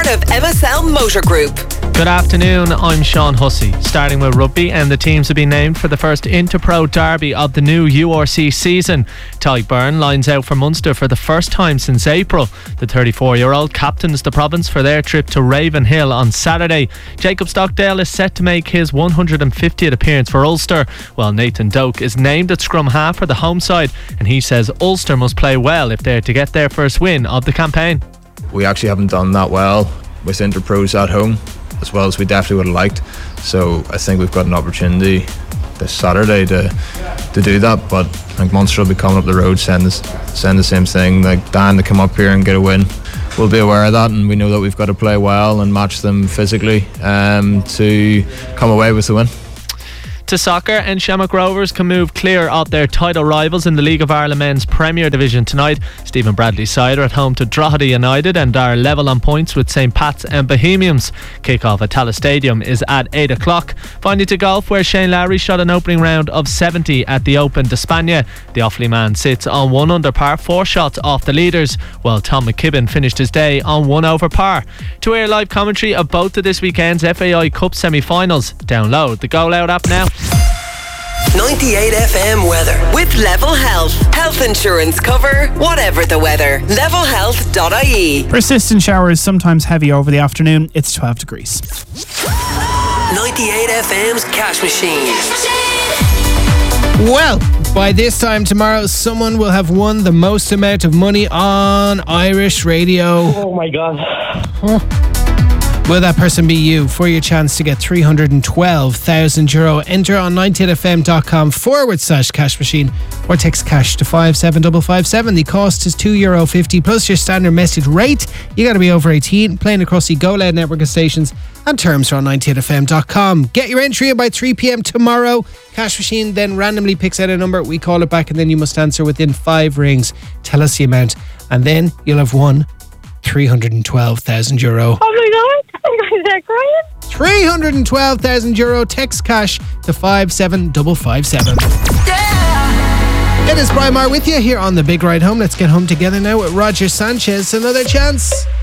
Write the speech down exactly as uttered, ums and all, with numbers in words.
part of M S L Motor Group. Good afternoon, I'm Sean Hussey. Starting with rugby, and the teams have been named for the first Interpro derby of the new U R C season. Ty Byrne lines out for Munster for the first time since April. The thirty-four-year-old captains the province for their trip to Ravenhill on Saturday. Jacob Stockdale is set to make his one hundred fiftieth appearance for Ulster, while Nathan Doak is named at scrum half for the home side, and he says Ulster must play well if they're to get their first win of the campaign. We actually haven't done that well with Interpros at home, as well as we definitely would have liked. So I think we've got an opportunity this Saturday to to do that. But I think Munster will be coming up the road saying, this, saying the same thing, like Dan, to come up here and get a win. We'll be aware of that, and we know that we've got to play well and match them physically um, to come away with the win. To soccer, and Shamrock Rovers can move clear of their title rivals in the League of Ireland Men's Premier Division tonight. Stephen Bradley's side are at home to Drogheda United and are level on points with Saint Pat's and Bohemians. Kick-off at Tallaght Stadium is at eight o'clock. Finally to golf, where Shane Lowry shot an opening round of seventy at the Open d'Espagne. The Offaly man sits on one under par, four shots off the leaders, while Tom McKibben finished his day on one over par. To air live commentary of both of this weekend's F A I Cup semi-finals, download the Go Loud app now. ninety-eight F M weather with Level Health. Health insurance cover, whatever the weather. level health dot I E. Persistent showers, sometimes heavy over the afternoon. It's twelve degrees. ninety-eight F M's Cash Machine. Well, by this time tomorrow, someone will have won the most amount of money on Irish radio. Oh my God. Huh. Will that person be you? For your chance to get three hundred twelve thousand euro, enter on ninety-eightfm.com forward slash cash machine or text cash to five seven five five seven. The cost is two euro fifty plus your standard message rate. You got to be over eighteen, playing across the Go Loud network of stations, and terms are on ninety-eight F M dot com. Get your entry in by three p.m. tomorrow. Cash machine then randomly picks out a number. We call it back, and then you must answer within five rings. Tell us the amount, and then you'll have won three hundred twelve thousand euro. Oh my God. Is that crying? three hundred twelve thousand euro. Text cash to five seven five five seven. Yeah! It is Brian Maher with you here on The Big Ride Home. Let's get home together now with Roger Sanchez. Another chance.